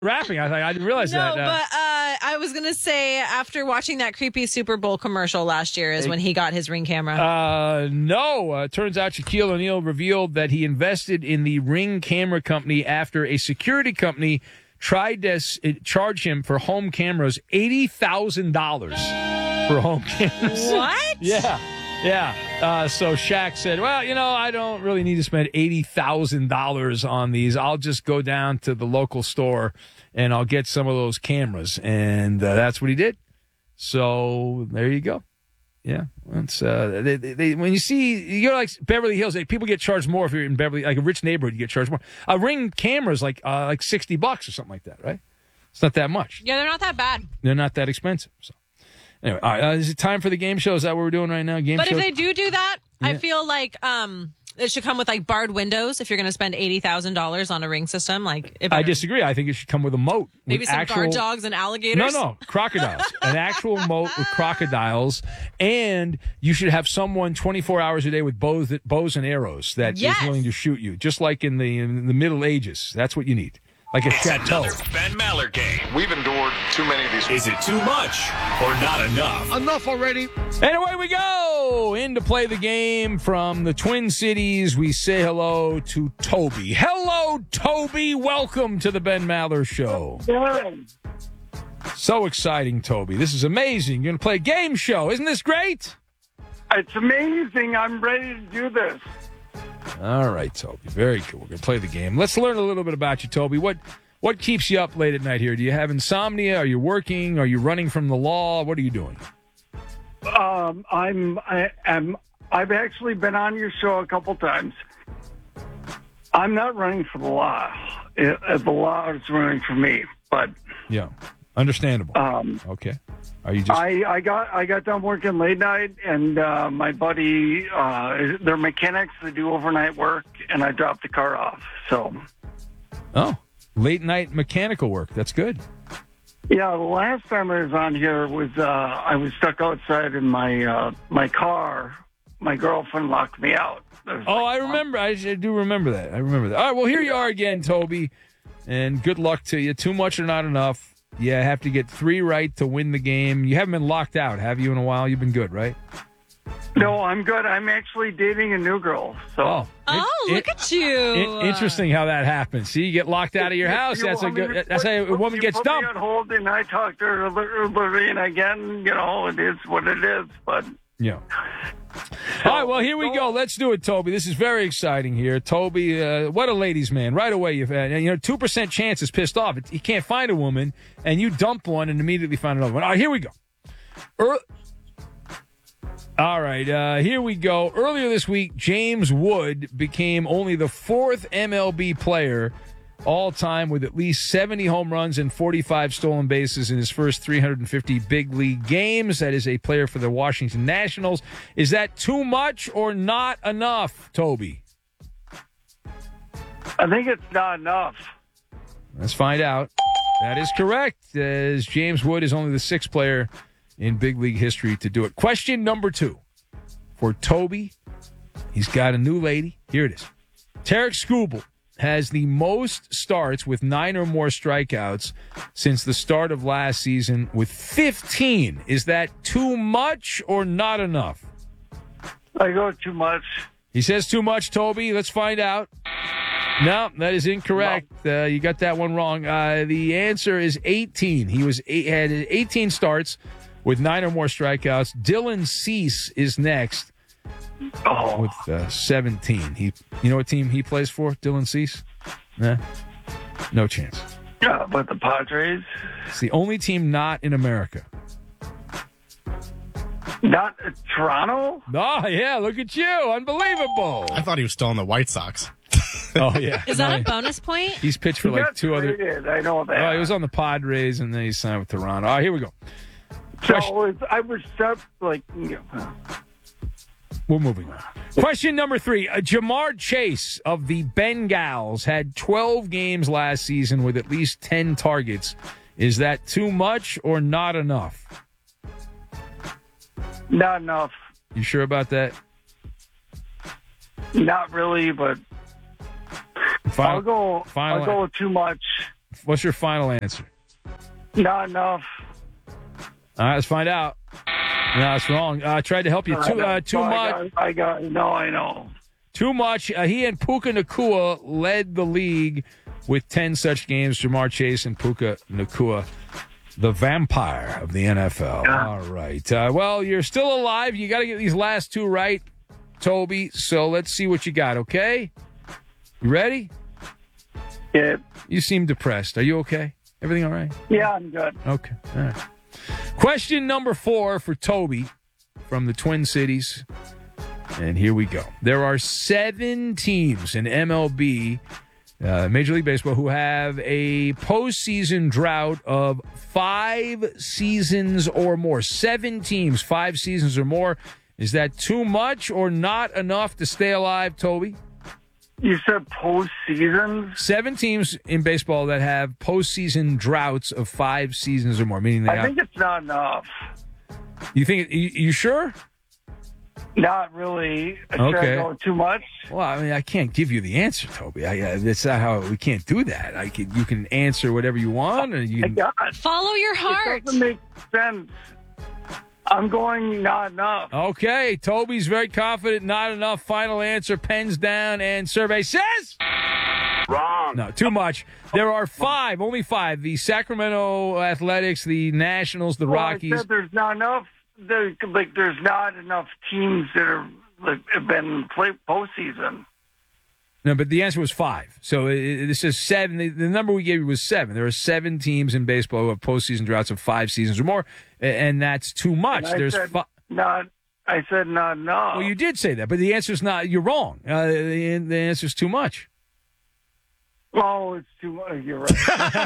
rapping. I didn't realize that. No, but I was going to say after watching that creepy Super Bowl commercial last year is when he got his Ring camera. No. Turns out Shaquille O'Neal revealed that he invested in the Ring camera company after a security company tried to charge him for home cameras $80,000 for home cameras. What? Yeah. So Shaq said, well, I don't really need to spend $80,000 on these. I'll just go down to the local store and I'll get some of those cameras. And that's what he did. So there you go. Yeah. It's, when you go like Beverly Hills, people get charged more if you're in Beverly, like a rich neighborhood, you get charged more. A Ring camera is like $60 or something like that, right? It's not that much. Yeah, they're not that bad. They're not that expensive. So. Anyway, all right, is it time for the game show? Is that what we're doing right now? But if they do that, yeah. I feel like it should come with like barred windows if you're going to spend $80,000 on a Ring system. I disagree. I think it should come with a moat. Maybe some guard dogs and alligators. No, crocodiles. An actual moat with crocodiles, and you should have someone 24 hours a day with bows and arrows that is willing to shoot you, just like in the Middle Ages. That's what you need. Like a chateau. Ben Maller game. We've endured too many of these. Is it too much or not enough? Enough already. And away we go. In to play the game from the Twin Cities, we say hello to Toby. Hello, Toby. Welcome to the Ben Maller Show. So exciting, Toby. This is amazing. You're going to play a game show. Isn't this great? It's amazing. I'm ready to do this. All right, Toby. Very cool. We're going to play the game. Let's learn a little bit about you, Toby. What keeps you up late at night here? Do you have insomnia? Are you working? Are you running from the law? What are you doing? I've actually been on your show a couple times. I'm not running for the law. The law is running for me, but yeah, understandable. Okay. Are you just? I got done working late night, and my buddy, they're mechanics. They do overnight work, and I dropped the car off. So. Oh, late night mechanical work. That's good. Yeah, the last time I was on here was I was stuck outside in my car. My girlfriend locked me out. I remember. I do remember that. All right, well, here you are again, Toby, and good luck to you. Too much or not enough? You have to get 3 right to win the game. You haven't been locked out, have you, in a while? You've been good, right? No, I'm good. I'm actually dating a new girl. So. Look at you! Interesting how that happens. See, you get locked out of your house. That's how a woman gets dumped. Put me on hold, and I talked to Lorraine again. It is what it is. But yeah. All right, well, here we go. Let's do it, Toby. This is very exciting here. Toby, what a ladies' man. Right away, 2% chance is pissed off. You can't find a woman, and you dump one and immediately find another one. All right, here we go. Here we go. Earlier this week, James Wood became only the 4th MLB player all-time with at least 70 home runs and 45 stolen bases in his first 350 big league games. That is a player for the Washington Nationals. Is that too much or not enough, Toby? I think it's not enough. Let's find out. That is correct, as James Wood is only the 6th player in big league history to do it. Question number 2 for Toby. He's got a new lady. Here it is. Tarek Skubal has the most starts with 9 or more strikeouts since the start of last season with 15. Is that too much or not enough? I go too much. He says too much, Toby. Let's find out. No, that is incorrect. You got that one wrong. The answer is 18. He had 18 starts with 9 or more strikeouts. Dylan Cease is next with 17. You know what team he plays for, Dylan Cease? Nah, no chance. Yeah, but the Padres? It's the only team not in America. Not Toronto? Oh, yeah, look at you. Unbelievable. I thought he was still on the White Sox. Oh, yeah. Is that a bonus point? He's pitched for like 2 other... I know that. Oh, he was on the Padres, and then he signed with Toronto. All right, here we go. So I was stuck, like... We're moving on. Question number 3. Jamar Chase of the Bengals had 12 games last season with at least 10 targets. Is that too much or not enough? Not enough. You sure about that? Not really, but I'll go with too much. What's your final answer? Not enough. All right, let's find out. No, that's wrong. I tried to help you. Too much. I know. Too much. He and Puka Nacua led the league with 10 such games. Jamar Chase and Puka Nacua, the vampire of the NFL. Yeah. All right. Well, you're still alive. You got to get these last two right, Toby. So let's see what you got, okay? You ready? Yeah. You seem depressed. Are you okay? Everything all right? Yeah, I'm good. Okay. All right. Question number 4 for Toby from the Twin Cities. And here we go. There are 7 teams in MLB, Major League Baseball, who have a postseason drought of 5 seasons or more. 7 teams, 5 seasons or more. Is that too much or not enough to stay alive, Toby? You said postseasons? 7 teams in baseball that have postseason droughts of 5 seasons or more, meaning they I think it's not enough. You think? You sure? Not really. Should Okay. I go too much? Well, I mean, I can't give you the answer, Toby. That's not how we can't do that. You can answer whatever you want, or you My can. God. Follow your heart. It doesn't make sense. I'm going not enough. Okay, Toby's very confident. Not enough. Final answer. Pens down, and survey says Wrong. no. Too much. There are 5, only 5. The Sacramento Athletics, the Nationals, the Rockies. I said there's not enough. There's not enough teams that are have been play postseason. No, but the answer was 5. So this is 7. The number we gave you was 7. There are 7 teams in baseball who have postseason droughts of 5 seasons or more, and that's too much. And I said not enough. Well, you did say that, but the answer's not. You're wrong. The answer's too much. Oh, it's too much. You're right.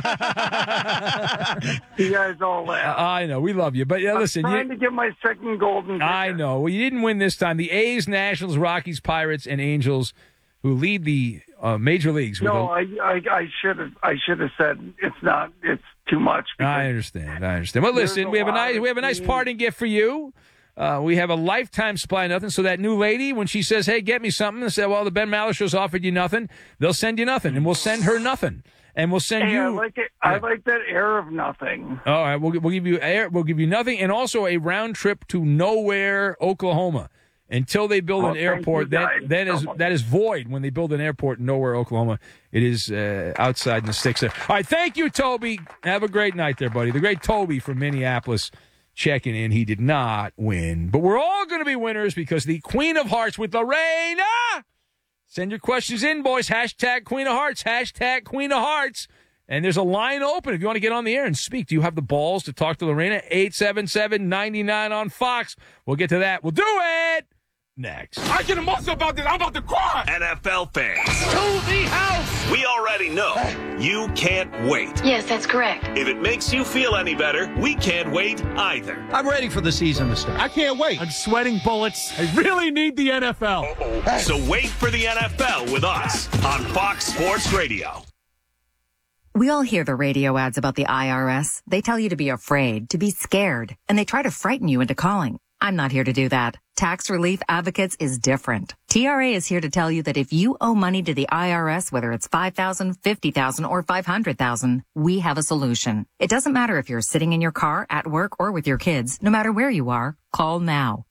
You guys all laugh. I know. We love you. But listen. I'm trying to get my second golden ticket. I know. Well, you didn't win this time. The A's, Nationals, Rockies, Pirates, and Angels, who lead the major leagues. No, I should have said it's not. It's too much. I understand. Well, listen, we have a nice parting gift for you. We have a lifetime supply of nothing. So that new lady, when she says, "Hey, get me something," and say, "Well, the Ben Maller Show's offered you nothing," they'll send you nothing, and we'll send her nothing, and we'll send you. I like it. I like that air of nothing. All right, we'll give you air. We'll give you nothing, and also a round trip to nowhere, Oklahoma, until they build an airport. That is void when they build an airport in nowhere, Oklahoma. It is outside in the sticks there. All right, thank you, Toby. Have a great night there, buddy. The great Toby from Minneapolis checking in. He did not win, but we're all going to be winners because the Queen of Hearts with Lorena. Send your questions in, boys. Hashtag Queen of Hearts. Hashtag Queen of Hearts. And there's a line open if you want to get on the air and speak. Do you have the balls to talk to Lorena? 877-99 on Fox. We'll get to that. We'll do it next. I get emotional about this. I'm about to cry. NFL fans. To the house. We already know you can't wait. Yes, that's correct. If it makes you feel any better, we can't wait either. I'm ready for the season to start. I can't wait. I'm sweating bullets. I really need the NFL. So wait for the NFL with us on Fox Sports Radio. We all hear the radio ads about the IRS. They tell you to be afraid, to be scared, and they try to frighten you into calling. I'm not here to do that. Tax Relief Advocates is different. TRA is here to tell you that if you owe money to the IRS, whether it's $5,000, $50,000, or $500,000, we have a solution. It doesn't matter if you're sitting in your car, at work, or with your kids. No matter where you are, call now.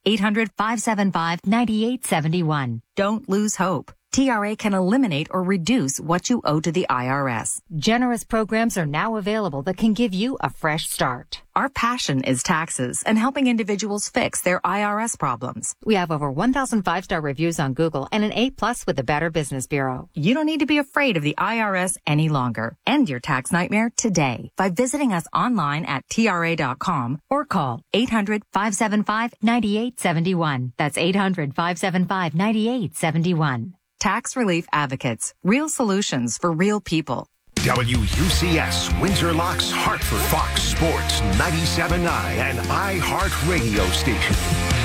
800-575-9871. Don't lose hope. TRA can eliminate or reduce what you owe to the IRS. Generous programs are now available that can give you a fresh start. Our passion is taxes and helping individuals fix their IRS problems. We have over 1,000 5-star reviews on Google and an A+ with the Better Business Bureau. You don't need to be afraid of the IRS any longer. End your tax nightmare today by visiting us online at TRA.com or call 800-575-9871. That's 800-575-9871. Tax Relief Advocates. Real solutions for real people. WUCS, Windsor Locks, Hartford, Fox Sports 97.9 and iHeart Radio Station.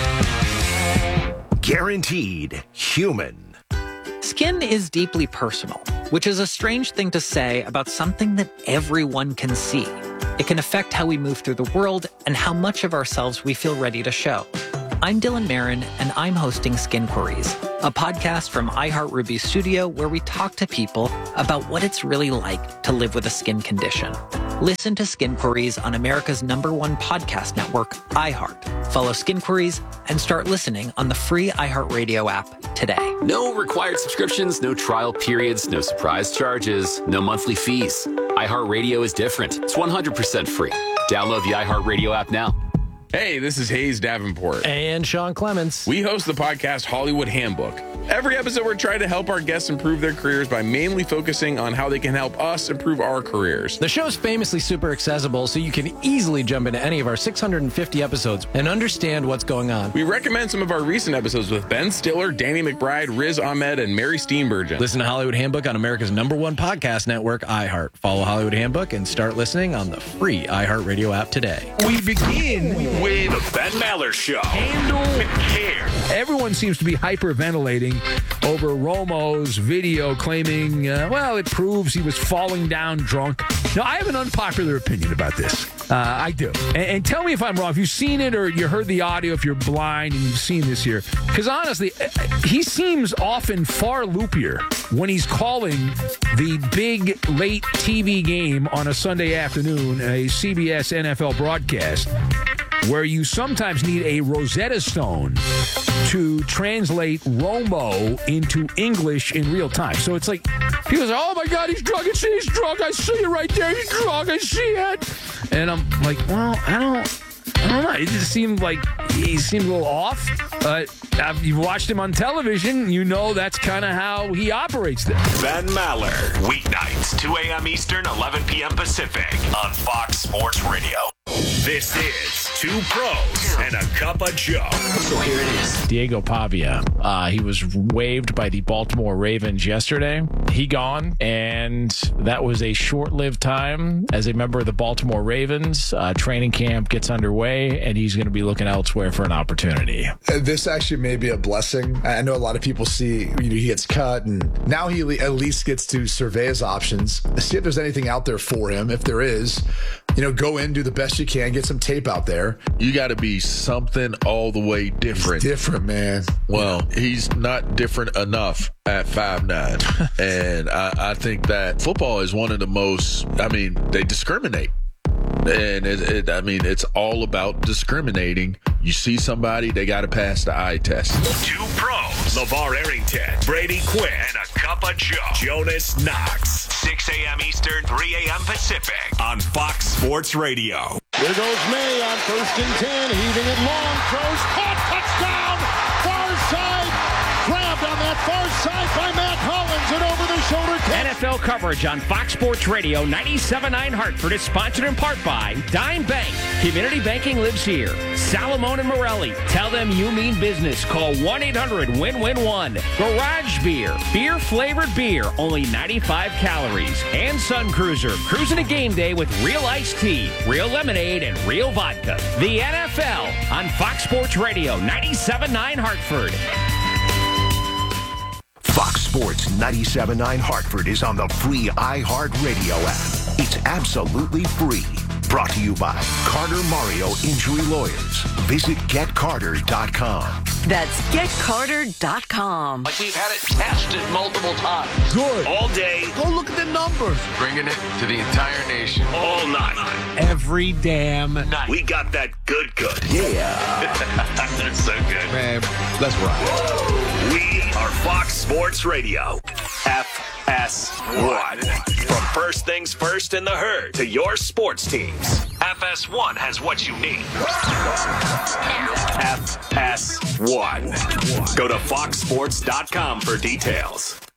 Guaranteed human. Skin is deeply personal, which is a strange thing to say about something that everyone can see. It can affect how we move through the world and how much of ourselves we feel ready to show. I'm Dylan Marin, and I'm hosting Skin Queries, a podcast from iHeart Ruby Studio where we talk to people about what it's really like to live with a skin condition. Listen to Skin Queries on America's #1 podcast network, iHeart. Follow Skin Queries and start listening on the free iHeartRadio app today. No required subscriptions, no trial periods, no surprise charges, no monthly fees. iHeartRadio is different. It's 100% free. Download the iHeartRadio app now. Hey, this is Hayes Davenport. And Sean Clements. We host the podcast Hollywood Handbook. Every episode, we're trying to help our guests improve their careers by mainly focusing on how they can help us improve our careers. The show's famously super accessible, so you can easily jump into any of our 650 episodes and understand what's going on. We recommend some of our recent episodes with Ben Stiller, Danny McBride, Riz Ahmed, and Mary Steenburgen. Listen to Hollywood Handbook on America's #1 podcast network, iHeart. Follow Hollywood Handbook and start listening on the free iHeartRadio app today. We begin with the Ben Maller Show. Handle with care. Everyone seems to be hyperventilating over Romo's video claiming, it proves he was falling down drunk. Now, I have an unpopular opinion about this. I do. And tell me if I'm wrong. If you've seen it or you heard the audio, if you're blind and you've seen this here. Because honestly, he seems often far loopier when he's calling the big late TV game on a Sunday afternoon, a CBS NFL broadcast, where you sometimes need a Rosetta Stone to translate Romo into English in real time. So it's like, people say, oh my God, he's drunk. He's drunk. I see it right there. He's drunk. I see it. And I'm like, well, I don't know. It just seemed like he seemed a little off. You've watched him on television. You know that's kind of how he operates there. Ben Maller. Weeknights, 2 a.m. Eastern, 11 p.m. Pacific on Fox Sports Radio. This is Two Pros and a Cup of Joe. So here it is. Diego Pavia. He was waived by the Baltimore Ravens yesterday. He gone, and that was a short-lived time as a member of the Baltimore Ravens. Training camp gets underway, and he's going to be looking elsewhere for an opportunity. This actually may be a blessing. I know a lot of people see he gets cut, and now he at least gets to survey his options, see if there's anything out there for him. If there is, go in, do the best you can, get some tape out there. You got to be something all the way different. He's different, man. Well, he's not different enough at 5'9". And I think that football is one of the most, they discriminate. And it's all about discriminating. You see somebody, they got to pass the eye test. Two Pros. LeVar Arrington, Brady Quinn, and a Cup of Joe. Jonas Knox. 6 a.m. Eastern, 3 a.m. Pacific on Fox Sports Radio. Here goes May on 1st and 10. Heaving it long. Throws. Caught. Touchdown. Far side. Grabbed on that far side by Matt Hollins and over the shoulder. NFL coverage on Fox Sports Radio 97.9 Hartford is sponsored in part by Dime Bank. Community banking lives here. Salamone and Morelli. Tell them you mean business. Call 1-800-WIN-WIN-1. Garage Beer. Beer-flavored beer. Only 95 calories. And Sun Cruiser. Cruising a game day with real iced tea, real lemonade, and real vodka. The NFL on Fox Sports Radio 97.9 Hartford. Fox Sports 97.9 Hartford is on the free iHeartRadio app. It's absolutely free. Brought to you by Carter Mario Injury Lawyers. Visit GetCarter.com. That's GetCarter.com. Like we've had it tested multiple times. Good. All day. Go look at the numbers. Bringing it to the entire nation. All night. Every damn night. We got that good. Yeah. They're so good. Man, let's rock. We are Fox Sports Radio. FS1. From first things first in the herd to your sports teams. FS1 has what you need. FS1. Go to foxsports.com for details.